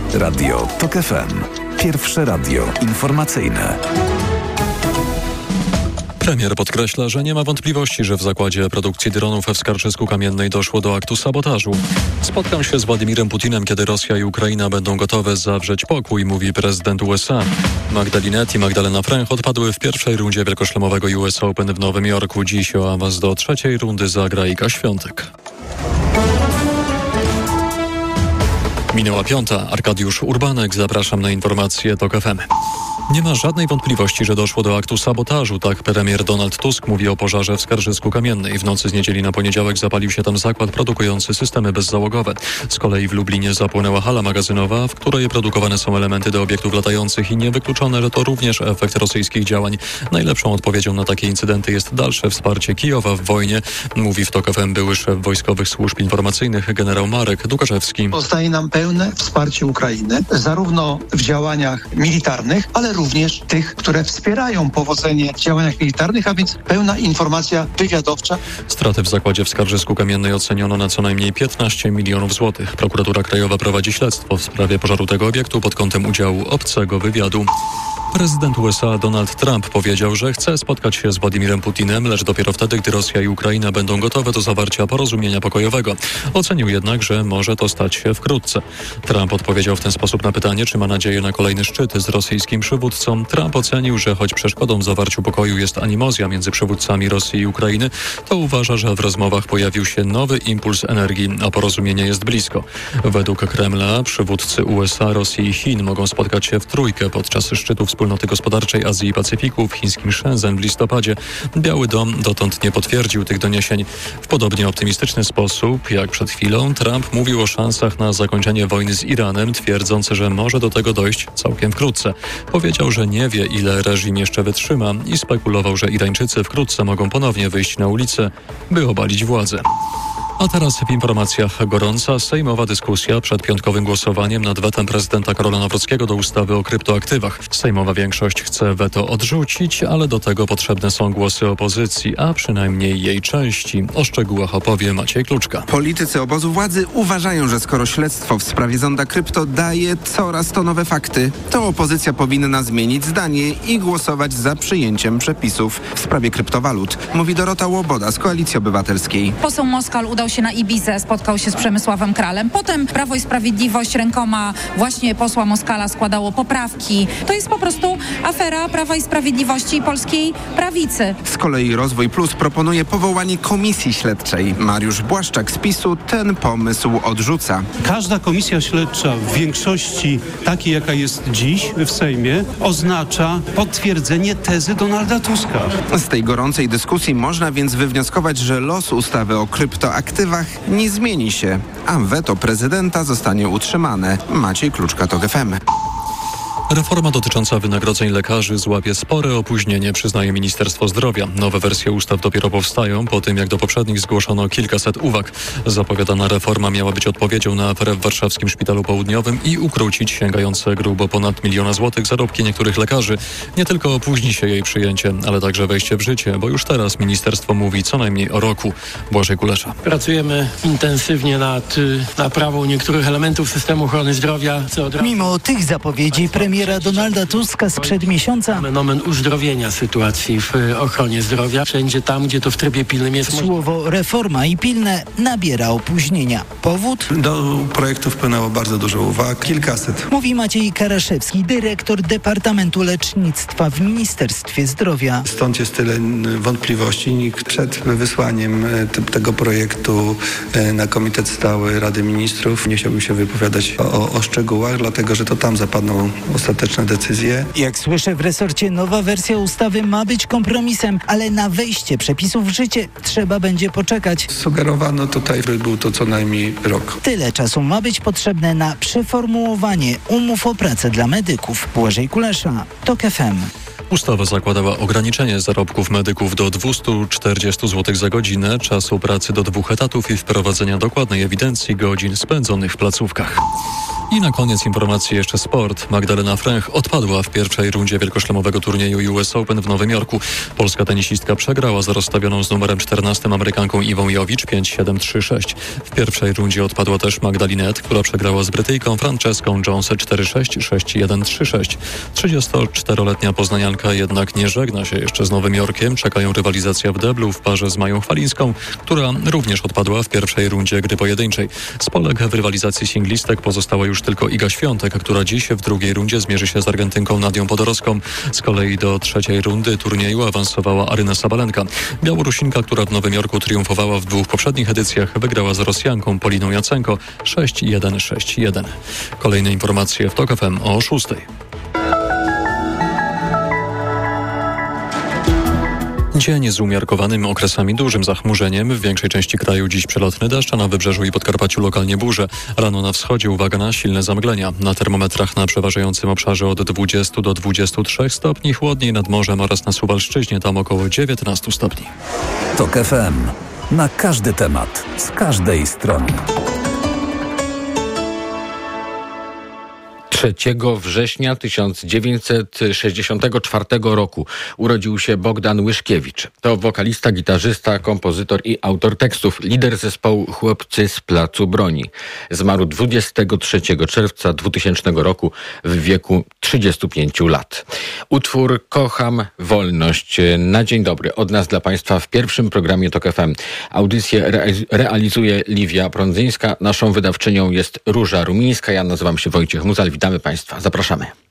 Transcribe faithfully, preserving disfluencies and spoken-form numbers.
Radio TOK F M. Pierwsze radio informacyjne. Premier podkreśla, że nie ma wątpliwości, że w zakładzie produkcji dronów w Skarżysku-Kamiennej doszło do aktu sabotażu. Spotkam się z Władimirem Putinem, kiedy Rosja i Ukraina będą gotowe zawrzeć pokój, mówi prezydent U S A. Magdalena i Magdalena Fręch odpadły w pierwszej rundzie wielkoszlemowego U S Open w Nowym Jorku. Dziś o awans do trzeciej rundy zagra Iga Świątek. Minęła piąta. Arkadiusz Urbanek. Zapraszam na informacje TOK F M. Nie ma żadnej wątpliwości, że doszło do aktu sabotażu. Tak premier Donald Tusk mówi o pożarze w Skarżysku-Kamiennej. W nocy z niedzieli na poniedziałek zapalił się tam zakład produkujący systemy bezzałogowe. Z kolei w Lublinie zapłonęła hala magazynowa, w której produkowane są elementy do obiektów latających i niewykluczone, że to również efekt rosyjskich działań. Najlepszą odpowiedzią na takie incydenty jest dalsze wsparcie Kijowa w wojnie, mówi w TOK F M były szef Wojskowych Służb Informacyjnych generał Marek Dukaszewski. Pozostaje nam pełne wsparcie Ukrainy, zarówno w działaniach militarnych, ale również tych, które wspierają powodzenie w działaniach militarnych, a więc pełna informacja wywiadowcza. Straty w zakładzie w Skarżysku-Kamiennej oceniono na co najmniej piętnaście milionów złotych. Prokuratura Krajowa prowadzi śledztwo w sprawie pożaru tego obiektu pod kątem udziału obcego wywiadu. Prezydent U S A Donald Trump powiedział, że chce spotkać się z Władimirem Putinem, lecz dopiero wtedy, gdy Rosja i Ukraina będą gotowe do zawarcia porozumienia pokojowego. Ocenił jednak, że może to stać się wkrótce. Trump odpowiedział w ten sposób na pytanie, czy ma nadzieję na kolejny szczyt z rosyjskim przywódcą. Trump ocenił, że choć przeszkodą w zawarciu pokoju jest animozja między przywódcami Rosji i Ukrainy, to uważa, że w rozmowach pojawił się nowy impuls energii, a porozumienie jest blisko. Według Kremla przywódcy U S A, Rosji i Chin mogą spotkać się w trójkę podczas szczytu Wspólnoty Gospodarczej Azji i Pacyfiku w chińskim Shenzhen w listopadzie. Biały Dom dotąd nie potwierdził tych doniesień. W podobnie optymistyczny sposób, jak przed chwilą, Trump mówił o szansach na zakończenie wojny z Iranem, twierdząc, że może do tego dojść całkiem wkrótce. Powiedział, że nie wie, ile reżim jeszcze wytrzyma i spekulował, że Irańczycy wkrótce mogą ponownie wyjść na ulicę, by obalić władzę. A teraz w informacjach gorąca sejmowa dyskusja przed piątkowym głosowaniem nad wetem prezydenta Karola Nawrockiego do ustawy o kryptoaktywach. Sejmowa większość chce weto odrzucić, ale do tego potrzebne są głosy opozycji, a przynajmniej jej części. O szczegółach opowie Maciej Kluczka. Politycy obozu władzy uważają, że skoro śledztwo w sprawie zonda krypto daje coraz to nowe fakty, to opozycja powinna zmienić zdanie i głosować za przyjęciem przepisów w sprawie kryptowalut, mówi Dorota Łoboda z Koalicji Obywatelskiej. Poseł Moskal udał się na Ibizę, spotkał się z Przemysławem Kralem. Potem Prawo i Sprawiedliwość rękoma właśnie posła Moskala składało poprawki. To jest po prostu afera Prawa i Sprawiedliwości i polskiej prawicy. Z kolei Rozwój Plus proponuje powołanie komisji śledczej. Mariusz Błaszczak z PiSu ten pomysł odrzuca. Każda komisja śledcza w większości takiej, jaka jest dziś w Sejmie, oznacza potwierdzenie tezy Donalda Tuska. Z tej gorącej dyskusji można więc wywnioskować, że los ustawy o kryptoaktywach nie zmieni się, a weto prezydenta zostanie utrzymane. Maciej Kluczka, TOK F M. Reforma dotycząca wynagrodzeń lekarzy złapie spore opóźnienie, przyznaje Ministerstwo Zdrowia. Nowe wersje ustaw dopiero powstają po tym, jak do poprzednich zgłoszono kilkaset uwag. Zapowiadana reforma miała być odpowiedzią na aferę w warszawskim Szpitalu Południowym i ukrócić sięgające grubo ponad miliona złotych zarobki niektórych lekarzy. Nie tylko opóźni się jej przyjęcie, ale także wejście w życie, bo już teraz ministerstwo mówi co najmniej o roku. Błażej Kulesza. Pracujemy intensywnie nad naprawą niektórych elementów systemu ochrony zdrowia. Co od razu... Mimo tych zapowiedzi premier Donalda Tuska sprzed miesiąca. Fenomen uzdrowienia sytuacji w ochronie zdrowia. Wszędzie tam, gdzie to w trybie pilnym jest. Słowo reforma i pilne nabiera opóźnienia. Powód? Do projektu wpłynęło bardzo dużo uwag, kilkaset. Mówi Maciej Karaszewski, dyrektor Departamentu Lecznictwa w Ministerstwie Zdrowia. Stąd jest tyle wątpliwości. Nikt przed wysłaniem tego projektu na Komitet Stały Rady Ministrów nie chciałbym się wypowiadać o, o szczegółach, dlatego że to tam zapadną ostateczne decyzje. Jak słyszę, w resorcie nowa wersja ustawy ma być kompromisem, ale na wejście przepisów w życie trzeba będzie poczekać. Sugerowano tutaj, by był to co najmniej rok. Tyle czasu ma być potrzebne na przeformułowanie umów o pracę dla medyków. Błażej Kulesza, TOK F M. Ustawa zakładała ograniczenie zarobków medyków do dwieście czterdzieści złotych za godzinę, czasu pracy do dwóch etatów i wprowadzenia dokładnej ewidencji godzin spędzonych w placówkach. I na koniec informacji jeszcze sport. Magdalena Fręch odpadła w pierwszej rundzie wielkoszlemowego turnieju U S Open w Nowym Jorku. Polska tenisistka przegrała z rozstawioną z numerem czternastym Amerykanką Iwą Jowicz pięć siedem trzy sześć. W pierwszej rundzie odpadła też Magdalinet, która przegrała z Brytyjką Franceską Jones cztery sześć sześć jeden trzy sześć. trzydziestoczteroletnia poznanianka jednak nie żegna się jeszcze z Nowym Jorkiem. Czekają rywalizacja w deblu w parze z Mają Chwalińską, która również odpadła w pierwszej rundzie gry pojedynczej. Z Polek w rywalizacji singlistek pozostała już tylko Iga Świątek, która dziś w drugiej rundzie zmierzy się z Argentynką Nadią Podorowską. Z kolei do trzeciej rundy turnieju awansowała Aryna Sabalenka. Białorusinka, która w Nowym Jorku triumfowała w dwóch poprzednich edycjach, wygrała z Rosjanką Poliną Jacenko sześć jeden sześć jeden. Kolejne informacje w TOK F M o szóstej. Dzień z umiarkowanym okresami dużym zachmurzeniem. W większej części kraju dziś przelotny deszcz, a na wybrzeżu i Podkarpaciu lokalnie burze. Rano na wschodzie uwaga na silne zamglenia. Na termometrach na przeważającym obszarze od dwudziestu do dwudziestu trzech stopni, chłodniej nad morzem oraz na Suwalszczyźnie, tam około dziewiętnastu stopni. TOK F M. Na każdy temat, z każdej strony. trzeciego września tysiąc dziewięćset sześćdziesiątego czwartego roku urodził się Bogdan Łyszkiewicz. To wokalista, gitarzysta, kompozytor i autor tekstów, lider zespołu Chłopcy z Placu Broni. Zmarł dwudziestego trzeciego czerwca dwutysięcznego roku w wieku trzydziestu pięciu lat. Utwór Kocham Wolność. Na dzień dobry od nas dla Państwa w pierwszym programie TOK F M. Audycję re- realizuje Liwia Prądzyńska. Naszą wydawczynią jest Róża Rumińska. Ja nazywam się Wojciech Muzal. Witamy Państwa. Zapraszamy.